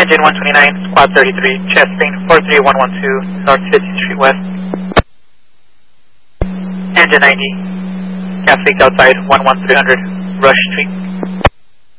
Engine 129, Squad 33, chesting 43112, North 50th Street West. Engine 90, gas leak outside 11300, Rush Street.